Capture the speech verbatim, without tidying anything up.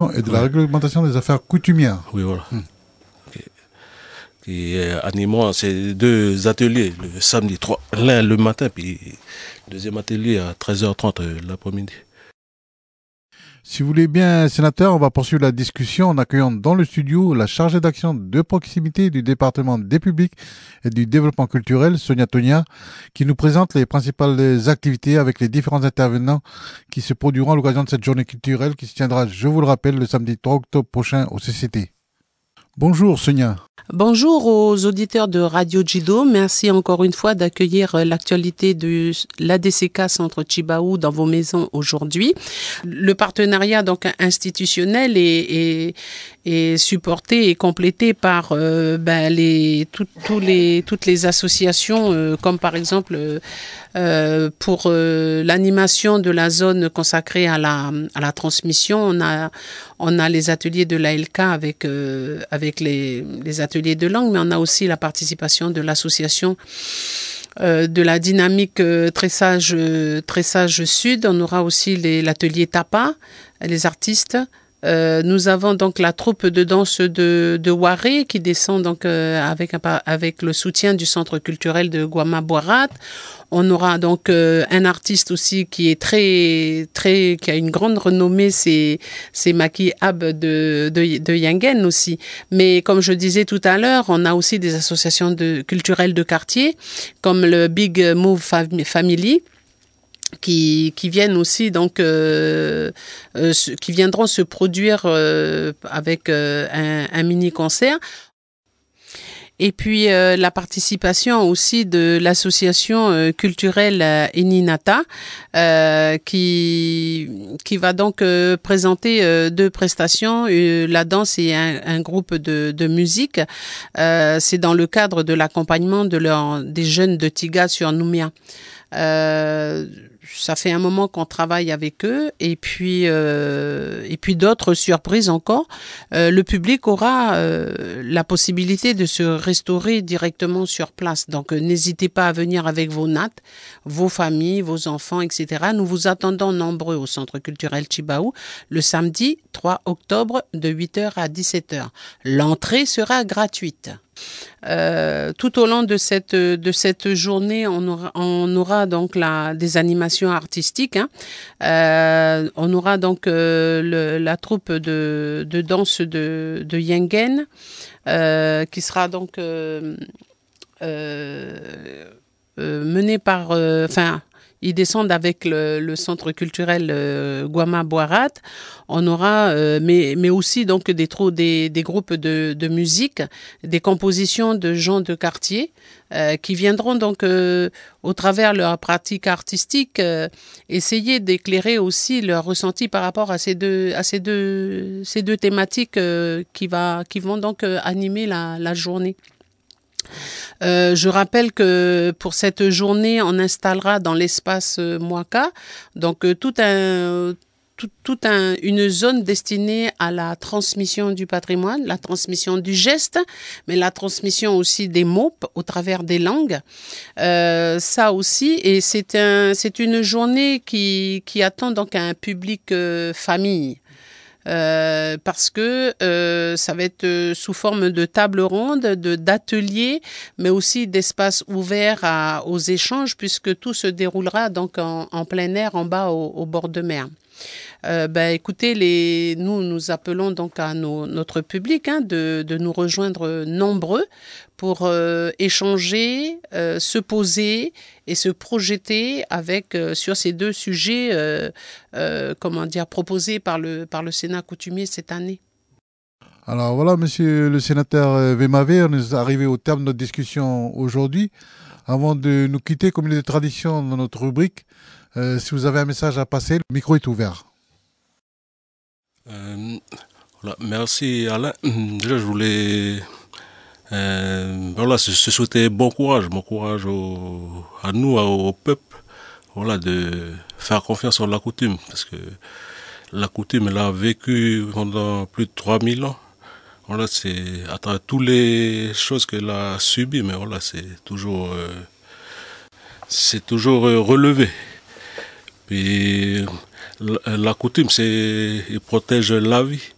tradition et de ouais. la réglementation des affaires coutumières. Oui, voilà. Hmm. Okay. Qui est animant ces deux ateliers, le samedi trois, l'un le matin, puis le deuxième atelier à treize heures trente l'après-midi. Si vous voulez bien, sénateur, on va poursuivre la discussion en accueillant dans le studio la chargée d'action de proximité du département des publics et du développement culturel, Sonia Tonia, qui nous présente les principales activités avec les différents intervenants qui se produiront à l'occasion de cette journée culturelle qui se tiendra, je vous le rappelle, le samedi trois octobre prochain au C C T. Bonjour Sonia. Bonjour aux auditeurs de Radio Djido. Merci encore une fois d'accueillir l'actualité de l'A D C K Centre Tjibaou dans vos maisons aujourd'hui. Le partenariat donc institutionnel est, est, est supporté et complété par euh, ben, les, tout, tous les, toutes les associations euh, comme par exemple euh, Euh, pour euh, l'animation de la zone consacrée à la à la transmission, on a on a les ateliers de l'A L K avec euh, avec les les ateliers de langue, mais on a aussi la participation de l'association euh, de la dynamique euh, Tressage euh, Tressage Sud. On aura aussi les, l'atelier Tapa, les artistes. Euh, nous avons donc la troupe de danse de, de Waré qui descend donc euh, avec, avec le soutien du centre culturel de Guama Boirat. On aura donc euh, un artiste aussi qui est très, très, qui a une grande renommée, c'est, c'est Maki Ab de, de, de Yangen aussi. Mais comme je disais tout à l'heure, on a aussi des associations de, culturelles de quartier, comme le Big Move Family, qui qui viennent aussi donc euh, euh, qui viendront se produire euh, avec euh, un, un mini concert. Et puis euh, la participation aussi de l'association euh, culturelle euh, Eninata euh, qui qui va donc euh, présenter euh, deux prestations, euh, la danse et un, un groupe de de musique. Euh, c'est dans le cadre de l'accompagnement de leur des jeunes de Tiga sur Noumia. Euh, ça fait un moment qu'on travaille avec eux et puis euh, et puis d'autres surprises encore. Euh, le public aura euh, la possibilité de se restaurer directement sur place. Donc euh, n'hésitez pas à venir avec vos nattes, vos familles, vos enfants, et cetera. Nous vous attendons nombreux au Centre culturel Tjibaou le samedi trois octobre de huit heures à dix-sept heures. L'entrée sera gratuite. Euh, tout au long de cette de cette journée, on aura on aura donc la des animations artistiques. Hein. Euh, on aura donc euh, le, la troupe de de danse de de Yengen euh, qui sera donc euh, euh, euh, menée par enfin. Euh, Ils descendent avec le, le centre culturel euh, Guama Boirat. On aura, euh, mais, mais aussi donc des, des, des groupes de, de musique, des compositions de gens de quartier euh, qui viendront donc euh, au travers de leur pratique artistique euh, essayer d'éclairer aussi leur ressenti par rapport à ces deux, à ces deux, ces deux thématiques euh, qui, va, qui vont donc euh, animer la, la journée. Euh, je rappelle que pour cette journée, on installera dans l'espace euh, Mwaka donc euh, tout un tout, tout un une zone destinée à la transmission du patrimoine, la transmission du geste, mais la transmission aussi des mots au travers des langues. Euh, ça aussi, et c'est un c'est une journée qui qui attend donc un public euh, famille. Euh, parce que euh, ça va être euh, sous forme de table ronde, de d'ateliers, mais aussi d'espaces ouverts à, aux échanges, puisque tout se déroulera donc en, en plein air, en bas au, au bord de mer. Euh, ben, écoutez, les, nous nous appelons donc à nos, notre public hein, de, de nous rejoindre nombreux pour euh, échanger, euh, se poser et se projeter avec euh, sur ces deux sujets, euh, euh, comment dire, proposés par le par le Sénat coutumier cette année. Alors voilà, monsieur le sénateur Vemavé, on est arrivé au terme de notre discussion aujourd'hui. Avant de nous quitter, comme il est de tradition dans notre rubrique, euh, si vous avez un message à passer, le micro est ouvert. Euh, voilà, merci Alain. Déjà, je voulais euh, voilà, se, se souhaiter bon courage, bon courage au, à nous, au, au peuple, voilà, de faire confiance en la coutume, parce que la coutume, elle a vécu pendant plus de trois mille ans. Voilà, c'est à travers toutes les choses qu'elle a subies, mais voilà, c'est toujours, euh, c'est toujours euh, relevé. Puis la, la coutume, c'est, il protège la vie.